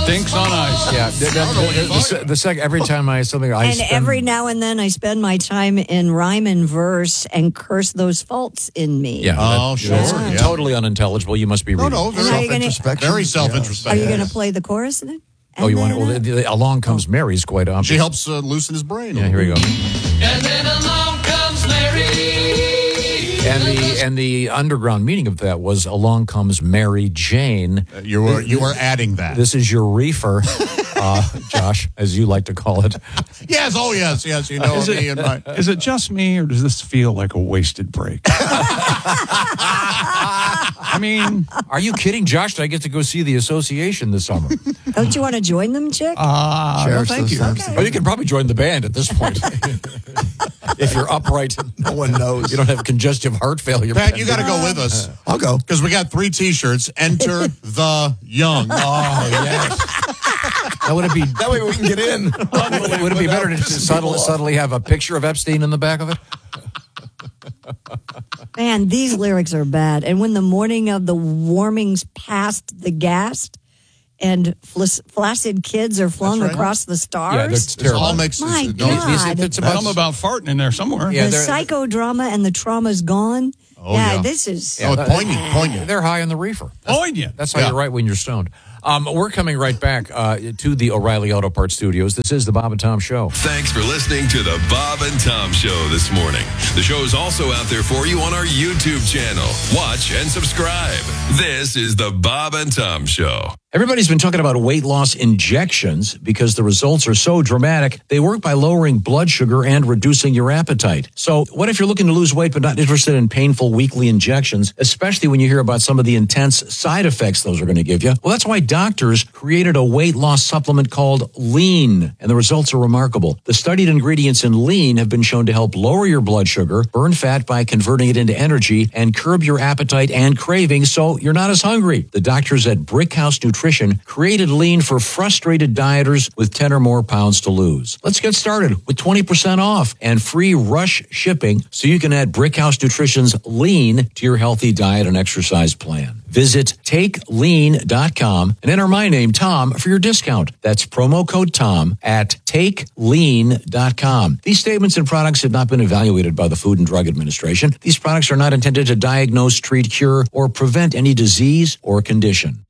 Stinks on ice. Yeah. The second, every time every now and then I spend my time in rhyme and verse and curse those faults in me. Yeah. Sure. Yeah. Totally unintelligible. You must be reading. No, self-introspection. Very self-introspection. Are you going to play the chorus then? Oh, you want? Well, Along Comes Mary's quite obvious. She helps loosen his brain. Yeah, here we go. And then along comes Mary. And the underground meaning of that was Along Comes Mary Jane. You were adding that. This is your reefer, Josh, as you like to call it. Yes, yes. You know me and my. Is it just me, or does this feel like a wasted break? I mean, are you kidding, Josh? Did I get to go see the association this summer? Don't you want to join them, Chick? no, thank you. Okay. Well, you can probably join the band at this point. If you're upright, no one knows. You don't have congestive heart failure. Pat, you got to go with us. I'll go. Because we got 3 T-shirts. Enter the young. Oh, yes. Now, would it be That way we can get in. would it be better to subtly have a picture of Epstein in the back of it? Man, these lyrics are bad. And when the morning of the warming's past the gas, and flaccid kids are flung across the stars. Yeah, that's terrible. All makes My sense. God. It's Something about farting in there somewhere. Yeah, the psychodrama and the trauma's gone. Oh, yeah. This is... Oh, poignant. They're high on the reefer. Poignant. That's how you're right when you're stoned. We're coming right back to the O'Reilly Auto Parts Studios. This is the Bob and Tom Show. Thanks for listening to the Bob and Tom Show this morning. The show is also out there for you on our YouTube channel. Watch and subscribe. This is the Bob and Tom Show. Everybody's been talking about weight loss injections because the results are so dramatic. They work by lowering blood sugar and reducing your appetite. So what if you're looking to lose weight but not interested in painful weekly injections, especially when you hear about some of the intense side effects those are going to give you? Well, that's why doctors created a weight loss supplement called Lean, and the results are remarkable. The studied ingredients in Lean have been shown to help lower your blood sugar, burn fat by converting it into energy, and curb your appetite and cravings so you're not as hungry. The doctors at Brickhouse Nutrition created Lean for frustrated dieters with 10 or more pounds to lose. Let's get started with 20% off and free rush shipping so you can add Brickhouse Nutrition's Lean to your healthy diet and exercise plan. Visit TakeLean.com and enter my name, Tom, for your discount. That's promo code Tom at TakeLean.com. These statements and products have not been evaluated by the Food and Drug Administration. These products are not intended to diagnose, treat, cure, or prevent any disease or condition.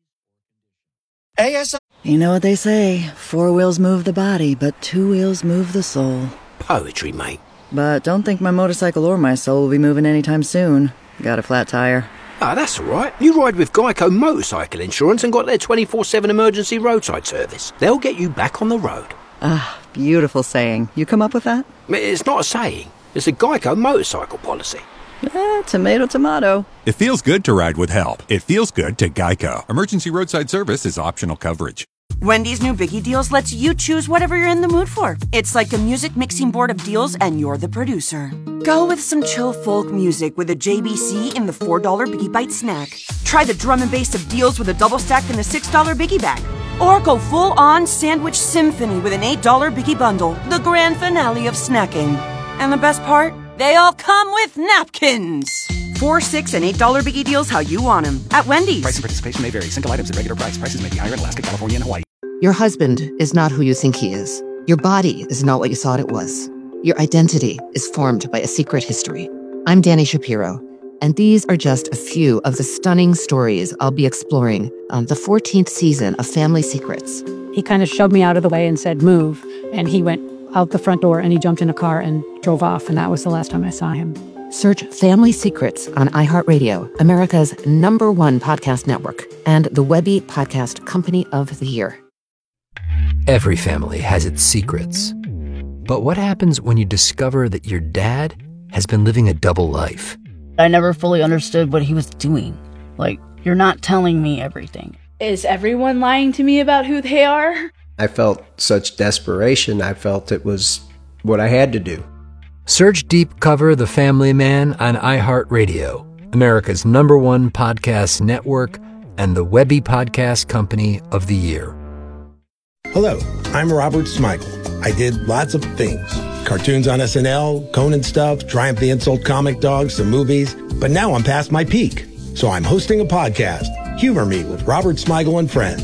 You know what they say, 4 wheels move the body, but 2 wheels move the soul. Poetry, mate. But don't think my motorcycle or my soul will be moving anytime soon. Got a flat tire. Ah, that's all right. You ride with Geico Motorcycle Insurance and got their 24/7 emergency roadside service. They'll get you back on the road. Ah, beautiful saying. You come up with that? It's not a saying. It's a Geico motorcycle policy. Tomato, tomato. It feels good to ride with help. It feels good to Geico. Emergency roadside service is optional coverage. Wendy's new Biggie Deals lets you choose whatever you're in the mood for. It's like a music mixing board of deals, and you're the producer. Go with some chill folk music with a JBC in the $4 Biggie Bite snack. Try the drum and bass of deals with a double stack in the $6 Biggie Bag. Or go full-on sandwich symphony with an $8 Biggie Bundle, the grand finale of snacking. And the best part? They all come with napkins. $4, $6, and $8 Biggie Deals how you want them at Wendy's. Price and participation may vary. Single items at regular price. Prices may be higher in Alaska, California, and Hawaii. Your husband is not who you think he is. Your body is not what you thought it was. Your identity is formed by a secret history. I'm Danny Shapiro, and these are just a few of the stunning stories I'll be exploring on the 14th season of Family Secrets. He kind of shoved me out of the way and said, move. And he went out the front door and he jumped in a car and drove off. And that was the last time I saw him. Search Family Secrets on iHeartRadio, America's #1 podcast network, and the Webby Podcast Company of the Year. Every family has its secrets. But what happens when you discover that your dad has been living a double life? I never fully understood what he was doing. Like, you're not telling me everything. Is everyone lying to me about who they are? I felt such desperation. I felt it was what I had to do. Search Deep Cover The Family Man on iHeartRadio, America's #1 podcast network, and the Webby Podcast Company of the Year. Hello, I'm Robert Smigel. I did lots of things. Cartoons on SNL, Conan stuff, Triumph the Insult comic dogs, some movies. But now I'm past my peak. So I'm hosting a podcast, Humor Me with Robert Smigel and Friends.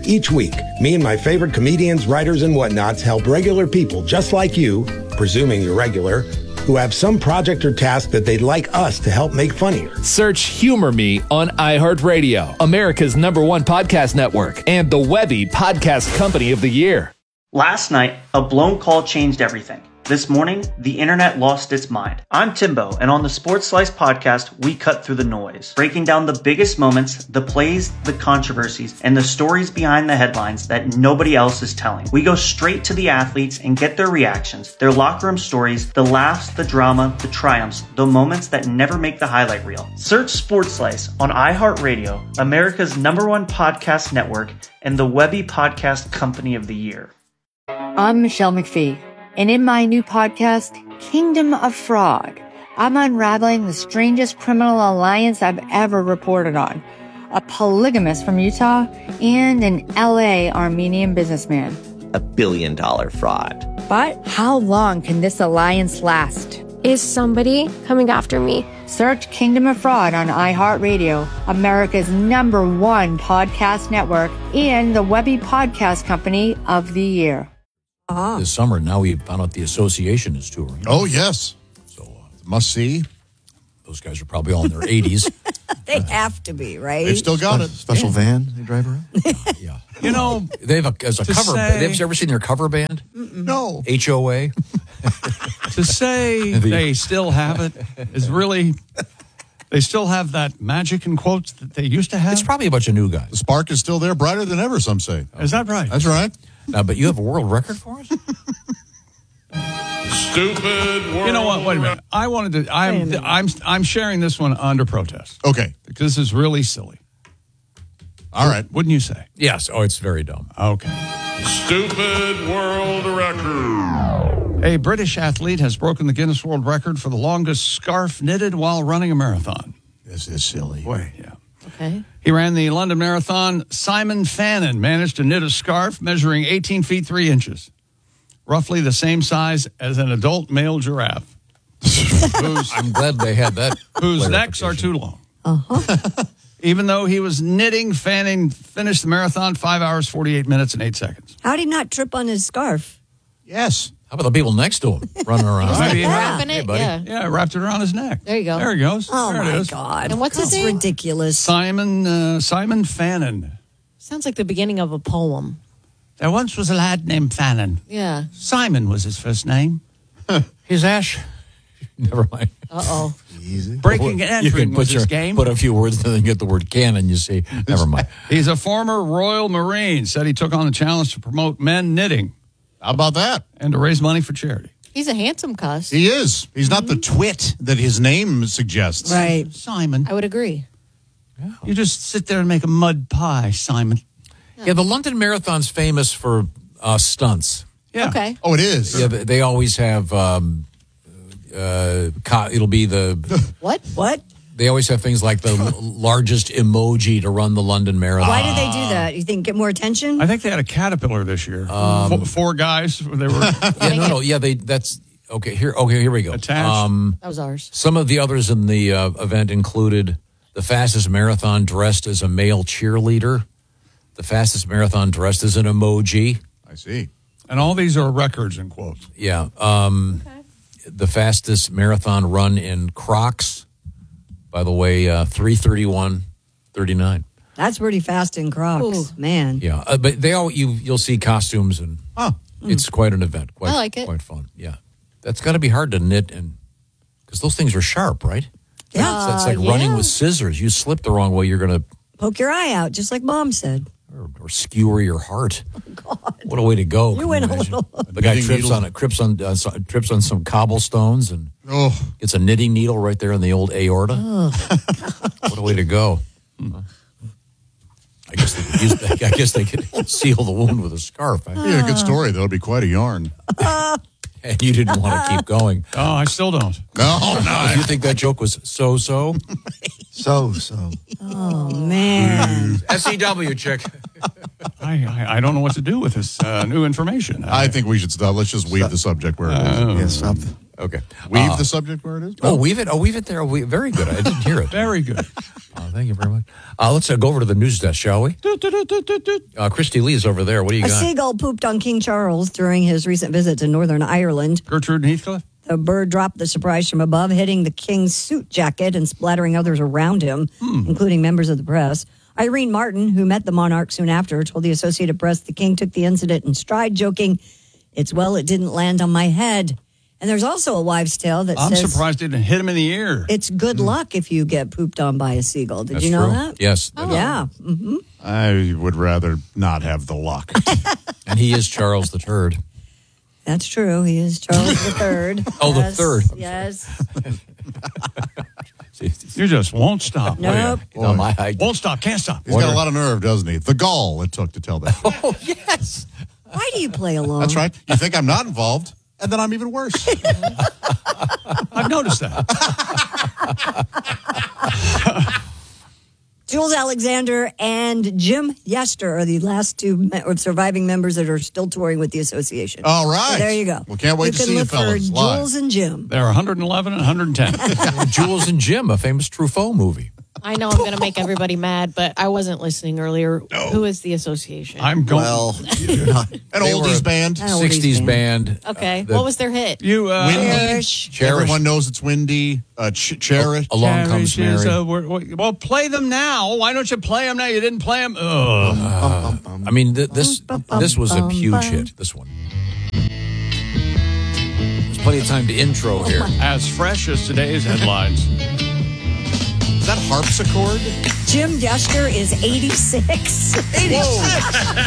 Each week, me and my favorite comedians, writers, and whatnots help regular people just like you, presuming you're regular, who have some project or task that they'd like us to help make funnier. Search Humor Me on iHeartRadio, America's #1 podcast network, and the Webby Podcast Company of the Year. Last night, a blown call changed everything. This morning, the internet lost its mind. I'm Timbo, and on the Sports Slice podcast, we cut through the noise, breaking down the biggest moments, the plays, the controversies, and the stories behind the headlines that nobody else is telling. We go straight to the athletes and get their reactions, their locker room stories, the laughs, the drama, the triumphs, the moments that never make the highlight reel. Search Sports Slice on iHeartRadio, America's #1 podcast network, and the Webby Podcast Company of the Year. I'm Michelle McPhee. And in my new podcast, Kingdom of Frog, I'm unraveling the strangest criminal alliance I've ever reported on. A polygamist from Utah and an LA Armenian businessman. $1 billion fraud. But how long can this alliance last? Is somebody coming after me? Search Kingdom of Fraud on iHeartRadio, America's #1 podcast network, and the Webby Podcast Company of the Year. This summer, now we found out the association is touring. Oh, yes. So, must see. Those guys are probably all in their 80s. They have to be, right? They've still got it. Special van they drive around? Yeah. You know, they have a cover band. Have you ever seen their cover band? No. HOA. To say they still have it is really, they still have that magic in quotes that they used to have. It's probably a bunch of new guys. The spark is still there, brighter than ever, some say. Is that right? That's right. But you have a world record for us? Stupid world. You know what? Wait a minute. I wanted to. I'm sharing this one under protest. Okay. Because this is really silly. All right. Wouldn't you say? Yes. Oh, it's very dumb. Okay. Stupid world record. A British athlete has broken the Guinness World Record for the longest scarf knitted while running a marathon. This is silly. Boy, yeah. Okay. He ran the London Marathon. Simon Fannin managed to knit a scarf measuring 18 feet 3 inches, roughly the same size as an adult male giraffe. I'm glad they had that. Whose necks are too long. Even though he was knitting, Fannin finished the marathon 5 hours, 48 minutes, and 8 seconds. How did he not trip on his scarf? Yes. How about the people next to him running around? Wrapping Hey, it? buddy. Yeah. Yeah, wrapped it around his neck. There you go. There he goes. Oh, there it my is. God. And what's his That's name? ridiculous. Simon Fannin. Sounds like the beginning of a poem. There once was a lad named Fannin. Yeah. Simon was his first name. His Ash. Never mind. Uh-oh. Easy. Breaking and You can entering was his game. put a few words and then get the word cannon, you see. Never mind. He's a former Royal Marine. Said he took on the challenge to promote men knitting. How about that? And to raise money for charity. He's a handsome cuss. He is. He's not the twit that his name suggests. Right. Simon. I would agree. You just sit there and make a mud pie, Simon. Yeah, the London Marathon's famous for stunts. Yeah. Okay. Oh, it is. Yeah, they always have, it'll be the... What? What? They always have things like the largest emoji to run the London Marathon. Why did they do that? You think get more attention? I think they had a caterpillar this year. Four guys. They were that's... Okay, here we go. Attached. That was ours. Some of the others in the event included the fastest marathon dressed as a male cheerleader, the fastest marathon dressed as an emoji. I see. And all these are records in quotes. Yeah. The fastest marathon run in Crocs. By the way, 3:31:39. That's pretty fast in Crocs, Ooh. man. Yeah, but you'll see costumes and it's quite an event. I like it. Quite fun. Yeah, that's got to be hard to knit and because those things are sharp, right? Yeah, it's like running with scissors. You slip the wrong way, you're gonna poke your eye out, just like Mom said. Or skewer your heart. Oh God! What a way to go! You went a little. The guy trips on some cobblestones and gets a knitting needle right there in the old aorta. What a way to go! I guess they could seal the wound with a scarf. Yeah, good story. That'll be quite a yarn. And you didn't want to keep going. Oh, I still don't. No. You think that joke was so? So. Oh man. SEW chick. I don't know what to do with this new information. I think we should stop. Let's just leave the subject where it is. Yeah, stop. Okay. Weave the subject where it is? Oh, weave it. Oh, weave it there. Very good. I didn't hear it. Very good. Thank you very much. Let's go over to the news desk, shall we? Christy Lee is over there. What do you A got? seagull pooped on King Charles during his recent visit to Northern Ireland. Gertrude and Heathcliff? The bird dropped the surprise from above, hitting the king's suit jacket and splattering others around him, including members of the press. Irene Martin, who met the monarch soon after, told the Associated Press the king took the incident in stride, joking, "It didn't land on my head." And there's also a wives' tale that I'm says surprised it didn't hit him in the ear. it's good luck if you get pooped on by a seagull. Did you know that? Yes. Yeah. Mm-hmm. I would rather not have the luck. And he is Charles III. That's true. He is Charles III. Oh, the Yes, third. Yes. You just won't stop. Nope. Won't stop. Can't stop. He's got a lot of nerve, doesn't he? The gall it took to tell that. Oh, yes. Why do you play along? That's right. You think I'm not involved, and then I'm even worse. I've noticed that. Jules Alexander and Jim Yester are the last two surviving members that are still touring with the association. All right. So there you go. Well, can't wait to see you look fellas for live. Jules and Jim. They're 111 and 110. Jules and Jim, a famous Truffaut movie. I know I'm going to make everybody mad, but I wasn't listening earlier. Who is the association? I'm going. Well, an oldies band. 60s band. Okay. What was their hit? You, Cherish. Everyone knows it's windy. Cherish. Along Comes Mary. Well, play them now. Why don't you play them now? You didn't play them. I mean, this was a huge hit, this one. There's plenty of time to intro here. As fresh as today's headlines. Is that harpsichord? Jim Yester is 86. 86.